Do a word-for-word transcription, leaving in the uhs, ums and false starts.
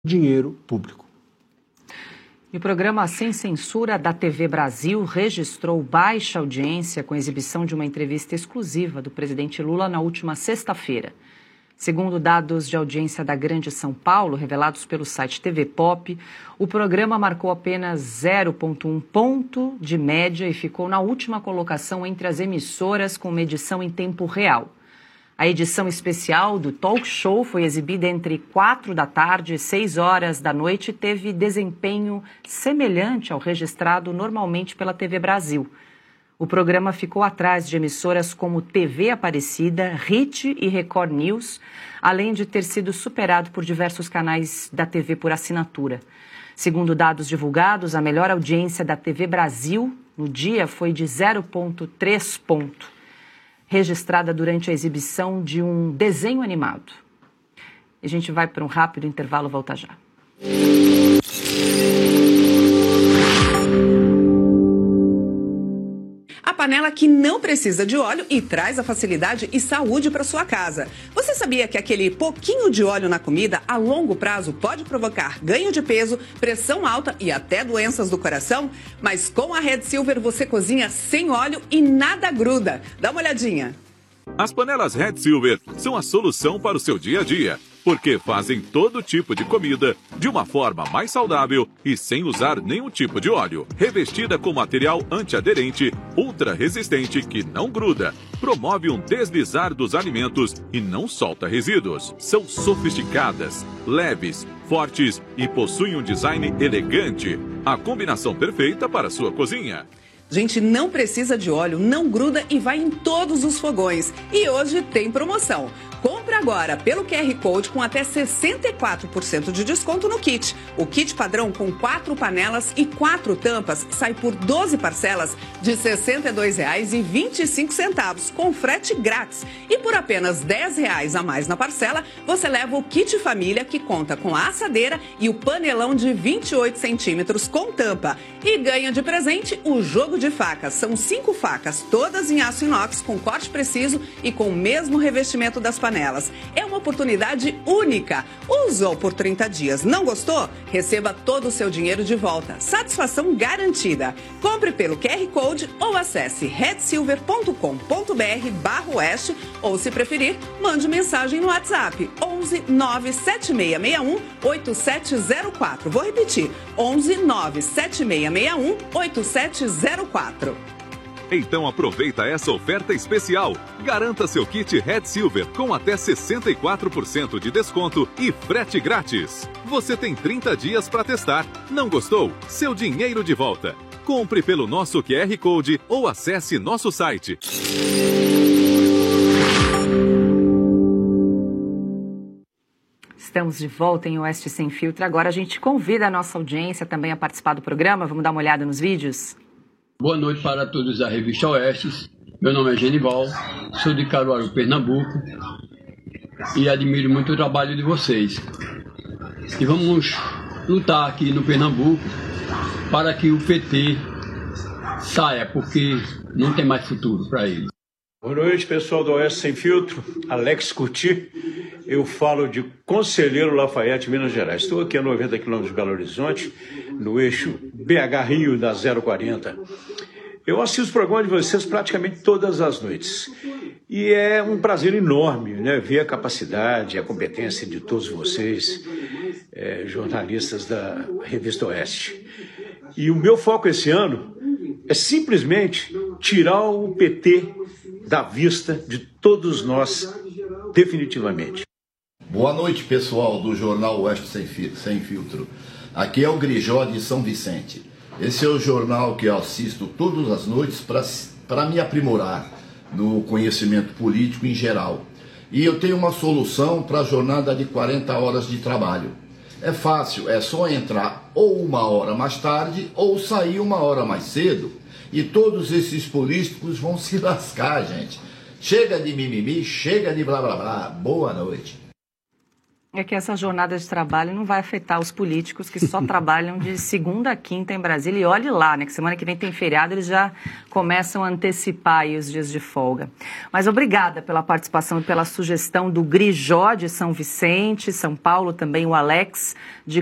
dinheiro público. E o programa Sem Censura da T V Brasil registrou baixa audiência com a exibição de uma entrevista exclusiva do presidente Lula na última sexta-feira. Segundo dados de audiência da Grande São Paulo, revelados pelo site T V Pop, o programa marcou apenas zero vírgula um ponto de média e ficou na última colocação entre as emissoras com medição em tempo real. A edição especial do talk show foi exibida entre quatro da tarde e seis horas da noite e teve desempenho semelhante ao registrado normalmente pela T V Brasil. O programa ficou atrás de emissoras como T V Aparecida, R I T e Record News, além de ter sido superado por diversos canais da T V por assinatura. Segundo dados divulgados, a melhor audiência da T V Brasil no dia foi de zero vírgula três ponto, registrada durante a exibição de um desenho animado. A gente vai para um rápido intervalo, volta já. A panela que não precisa de óleo e traz a facilidade e saúde para sua casa. Você sabia que aquele pouquinho de óleo na comida, a longo prazo, pode provocar ganho de peso, pressão alta e até doenças do coração? Mas com a Red Silver você cozinha sem óleo e nada gruda. Dá uma olhadinha. As panelas Red Silver são a solução para o seu dia a dia, porque fazem todo tipo de comida de uma forma mais saudável e sem usar nenhum tipo de óleo. Revestida com material antiaderente, ultra resistente que não gruda, promove um deslizar dos alimentos e não solta resíduos. São sofisticadas, leves, fortes e possuem um design elegante. A combinação perfeita para a sua cozinha. Gente, não precisa de óleo, não gruda e vai em todos os fogões. E hoje tem promoção. Compre agora pelo Q R Code com até sessenta e quatro por cento de desconto no kit. O kit padrão com quatro panelas e quatro tampas sai por doze parcelas de sessenta e dois reais e vinte e cinco centavos, com frete grátis. E por apenas dez reais a mais na parcela, você leva o kit família que conta com a assadeira e o panelão de vinte e oito centímetros com tampa. E ganha de presente o jogo de facas. São cinco facas, todas em aço inox com corte preciso e com o mesmo revestimento das panelas. Nelas. É uma oportunidade única. Usou por trinta dias, não gostou? Receba todo o seu dinheiro de volta. Satisfação garantida. Compre pelo Q R Code ou acesse red silver ponto com ponto br barra oeste ou, se preferir, mande mensagem no WhatsApp onze nove sete seis seis um oito sete zero quatro. Vou repetir, onze nove sete seis seis um oito sete zero quatro. Então aproveita essa oferta especial. Garanta seu kit Red Silver com até sessenta e quatro por cento de desconto e frete grátis. Você tem trinta dias para testar. Não gostou? Seu dinheiro de volta. Compre pelo nosso Q R Code ou acesse nosso site. Estamos de volta em Oeste Sem Filtro. Agora a gente convida a nossa audiência também a participar do programa. Vamos dar uma olhada nos vídeos? Boa noite para todos da Revista Oeste. Meu nome é Genival, sou de Caruaru, Pernambuco e admiro muito o trabalho de vocês. E vamos lutar aqui no Pernambuco para que o P T saia, porque não tem mais futuro para ele. Boa noite, pessoal do Oeste Sem Filtro. Alex Curti. Eu falo de Conselheiro Lafayette, Minas Gerais. Estou aqui a noventa quilômetros de Belo Horizonte, no eixo B H Rio da zero quarenta. Eu assisto o programa de vocês praticamente todas as noites. E é um prazer enorme, né, ver a capacidade, a competência de todos vocês, é, jornalistas da Revista Oeste. E o meu foco esse ano é simplesmente tirar o P T da vista de todos nós, definitivamente. Boa noite, pessoal do Jornal Oeste Sem Filtro. Aqui é o Grijó de São Vicente. Esse é o jornal que eu assisto todas as noites para me aprimorar no conhecimento político em geral. E eu tenho uma solução para a jornada de quarenta horas de trabalho. É fácil, é só entrar ou uma hora mais tarde ou sair uma hora mais cedo. E todos esses políticos vão se lascar, gente. Chega de mimimi, chega de blá blá blá. Boa noite. É que essa jornada de trabalho não vai afetar os políticos que só trabalham de segunda a quinta em Brasília. E olhe lá, né, que semana que vem tem feriado, eles já começam a antecipar aí os dias de folga. Mas obrigada pela participação e pela sugestão do Grijó de São Vicente, São Paulo, também o Alex de